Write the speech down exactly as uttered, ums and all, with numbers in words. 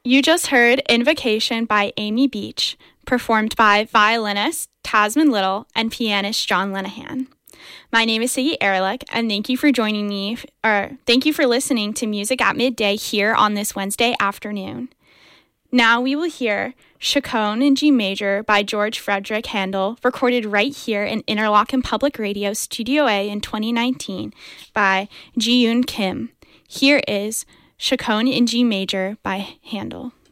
You just heard Invocation by Amy Beach, performed by violinist Tasman Little and pianist John Lenahan. My name is Siggy Ehrlich, and thank you for joining me, or thank you for listening to Music at Midday here on this Wednesday afternoon. Now we will hear Chaconne in G Major by George Frederick Handel, recorded right here in Interlochen Public Radio Studio A in twenty nineteen by Ji-Yoon Kim. Here is Chaconne in G Major by Handel.